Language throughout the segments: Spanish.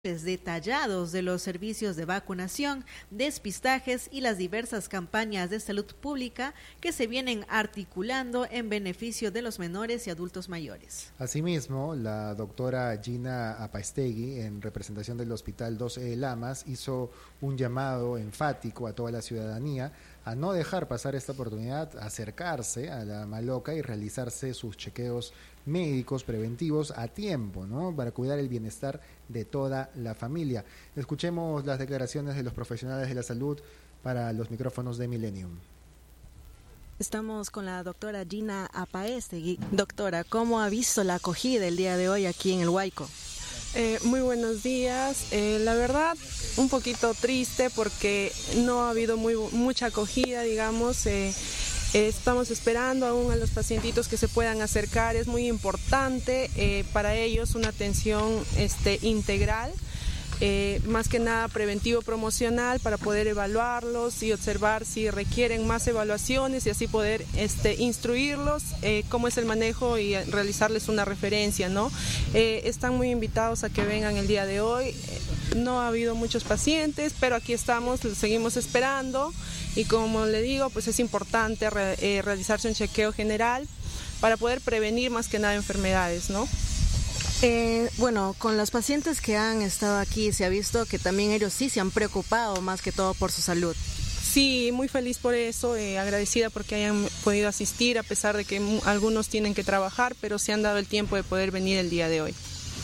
Detallados de los servicios de vacunación, despistajes y las diversas campañas de salud pública que se vienen articulando en beneficio de los menores y adultos mayores. Asimismo, la doctora Gina Apaestegui, en representación del Hospital 2E Lamas, hizo un llamado enfático a toda la ciudadanía a no dejar pasar esta oportunidad, a acercarse a la Maloca y realizarse sus chequeos médicos preventivos a tiempo, ¿no? Para cuidar el bienestar de toda la familia. Escuchemos las declaraciones de los profesionales de la salud para los micrófonos de Millennium. Estamos con la doctora Gina Apaestegui. Doctora, ¿cómo ha visto la acogida el día de hoy aquí en el Huayco? Muy buenos días. La verdad, un poquito triste porque no ha habido mucha acogida, digamos. Estamos esperando aún a los pacientitos que se puedan acercar. Es muy importante para ellos una atención integral. Más que nada preventivo promocional para poder evaluarlos y observar si requieren más evaluaciones y así poder instruirlos cómo es el manejo y realizarles una referencia, ¿no? Están muy invitados a que vengan el día de hoy. No ha habido muchos pacientes, pero aquí estamos, los seguimos esperando y como le digo, pues es importante realizarse un chequeo general para poder prevenir más que nada enfermedades, ¿no? Bueno, con los pacientes que han estado aquí se ha visto que también ellos sí se han preocupado más que todo por su salud. Sí, muy feliz por eso, agradecida porque hayan podido asistir a pesar de que algunos tienen que trabajar, pero se han dado el tiempo de poder venir el día de hoy.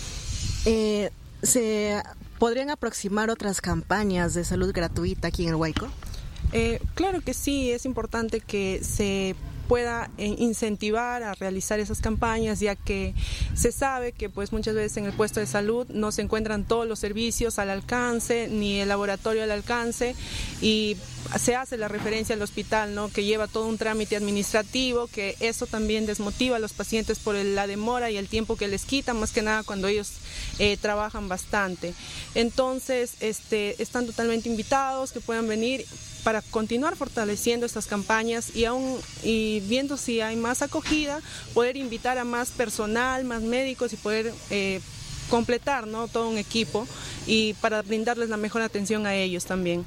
¿Se podrían aproximar otras campañas de salud gratuita aquí en el Huayco? Claro que sí, es importante que se pueda incentivar a realizar esas campañas, ya que se sabe que pues muchas veces en el puesto de salud no se encuentran todos los servicios al alcance, ni el laboratorio al alcance, y se hace la referencia al hospital, ¿no? Que lleva todo un trámite administrativo, que eso también desmotiva a los pacientes por la demora y el tiempo que les quita, más que nada cuando ellos trabajan bastante. Entonces, están totalmente invitados, que puedan venir para continuar fortaleciendo estas campañas y viendo si hay más acogida, poder invitar a más personal, más médicos y poder completar, ¿no? Todo un equipo y para brindarles la mejor atención a ellos también.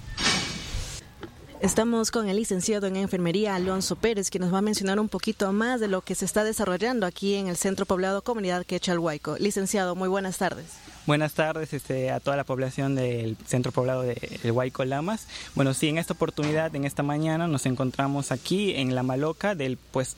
Estamos con el licenciado en enfermería Alonso Pérez, que nos va a mencionar un poquito más de lo que se está desarrollando aquí en el Centro Poblado Comunidad Quechua El Huayco. Licenciado, muy buenas tardes. Buenas tardes a toda la población del Centro Poblado de El Huayco Lamas. Bueno, sí, en esta oportunidad, en esta mañana, nos encontramos aquí en la Maloca del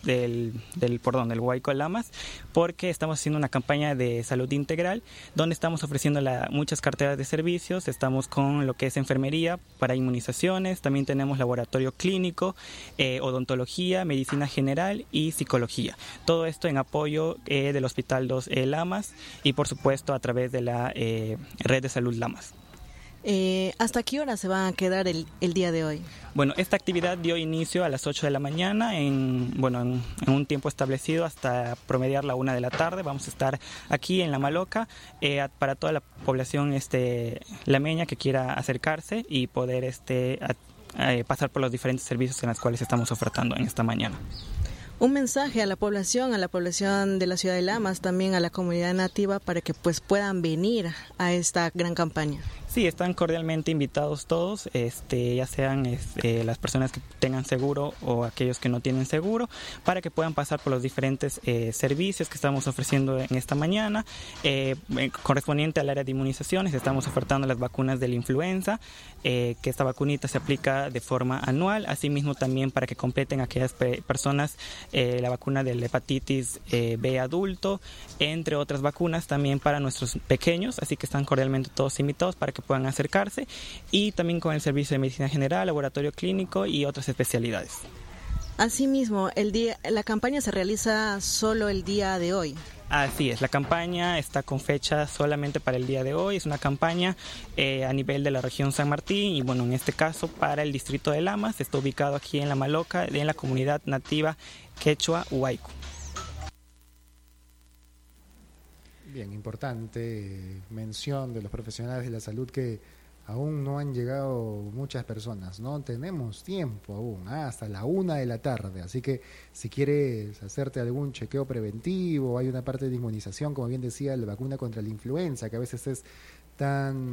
Huayco Lamas, porque estamos haciendo una campaña de salud integral, donde estamos ofreciendo muchas carteras de servicios. Estamos con lo que es enfermería para inmunizaciones, también tenemos laboratorio clínico, odontología, medicina general y psicología. Todo esto en apoyo del Hospital 2E Lamas y, por supuesto, a través de la Red de Salud Lamas. ¿Hasta qué hora se van a quedar el día de hoy? Bueno, esta actividad dio inicio a las 8 de la mañana en un tiempo establecido hasta promediar la 1 de la tarde. Vamos a estar aquí en la Maloca para toda la población lameña que quiera acercarse y poder pasar por los diferentes servicios en los cuales estamos ofertando en esta mañana. Un mensaje a la población de la ciudad de Lamas, también a la comunidad nativa, para que pues puedan venir a esta gran campaña. Sí, están cordialmente invitados todos, ya sean las personas que tengan seguro o aquellos que no tienen seguro, para que puedan pasar por los diferentes servicios que estamos ofreciendo en esta mañana. Correspondiente al área de inmunizaciones, estamos ofertando las vacunas de la influenza, que esta vacunita se aplica de forma anual, asimismo también para que completen aquellas personas la vacuna de la hepatitis B adulto, entre otras vacunas también para nuestros pequeños, así que están cordialmente todos invitados para que puedan acercarse, y también con el servicio de medicina general, laboratorio clínico y otras especialidades. Asimismo, la campaña se realiza solo el día de hoy. Así es, la campaña está con fecha solamente para el día de hoy. Es una campaña a nivel de la región San Martín y, bueno, en este caso para el distrito de Lamas. Está ubicado aquí en la Maloca, en la comunidad nativa Quechua Huayco. Bien, importante mención de los profesionales de la salud que aún no han llegado muchas personas, ¿no? Tenemos tiempo aún, hasta la 1 de la tarde, así que si quieres hacerte algún chequeo preventivo, hay una parte de inmunización, como bien decía, la vacuna contra la influenza, que a veces es tan